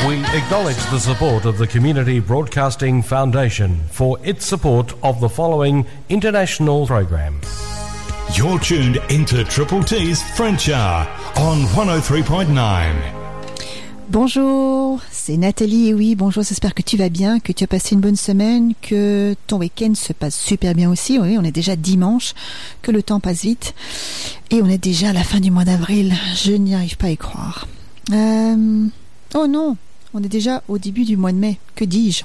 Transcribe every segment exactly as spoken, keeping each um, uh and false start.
We acknowledge the support of the Community Broadcasting Foundation for its support of the following international program. You're tuned into Triple T's French Hour on one oh three point nine. Bonjour, c'est Nathalie et oui, bonjour, j'espère que tu vas bien, que tu as passé une bonne semaine, que ton week-end se passe super bien aussi. Oui, on est déjà dimanche, que le temps passe vite et on est déjà à la fin du mois d'avril, je n'y arrive pas à y croire. Euh... Oh non, on est déjà au début du mois de mai, que dis-je?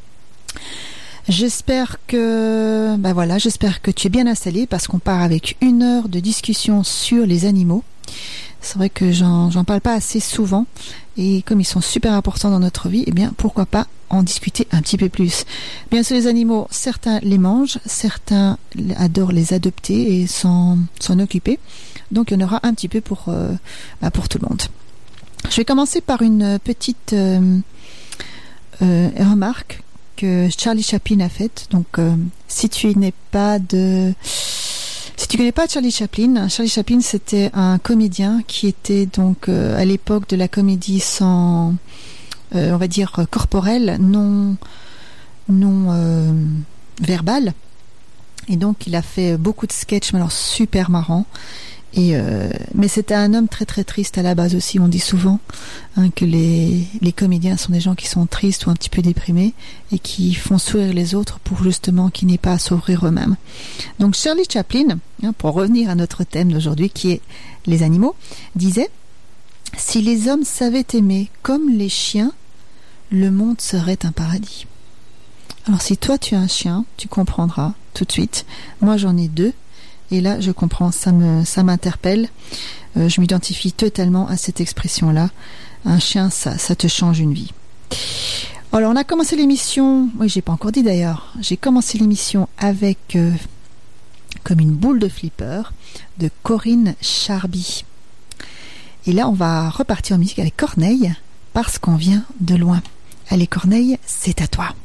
J'espère que, ben voilà, j'espère que tu es bien installé parce qu'on part avec une heure de discussion sur les animaux. C'est vrai que j'en, j'en parle pas assez souvent et comme ils sont super importants dans notre vie, eh bien pourquoi pas en discuter un petit peu plus. Bien sûr, les animaux, certains les mangent, certains adorent les adopter et s'en, s'en occuper. Donc il y en aura un petit peu pour, euh, bah, pour tout le monde. Je vais commencer par une petite euh, euh, remarque que Charlie Chaplin a faite. Donc, euh, si tu n'es pas de, si tu connais pas Charlie Chaplin, Charlie Chaplin c'était un comédien qui était donc euh, à l'époque de la comédie sans, euh, on va dire corporelle, non, non euh, verbale. Et donc, il a fait beaucoup de sketchs, mais alors super marrants. Et euh, mais c'était un homme très très triste à la base aussi. On dit souvent hein, que les, les comédiens sont des gens qui sont tristes ou un petit peu déprimés et qui font sourire les autres pour justement qu'ils n'aient pas à s'ouvrir eux-mêmes. Donc Charlie Chaplin, hein, pour revenir à notre thème d'aujourd'hui qui est les animaux, disait « Si les hommes savaient aimer comme les chiens, le monde serait un paradis. » Alors si toi tu as un chien, tu comprendras tout de suite. Moi j'en ai deux. Et là, je comprends, ça me, ça m'interpelle. Euh, je m'identifie totalement à cette expression-là. Un chien, ça, ça te change une vie. Alors, on a commencé l'émission. Oui, j'ai pas encore dit d'ailleurs. J'ai commencé l'émission avec euh, comme une boule de flipper de Corinne Charby. Et là, on va repartir en musique avec Corneille parce qu'on vient de loin. Allez, Corneille, c'est à toi.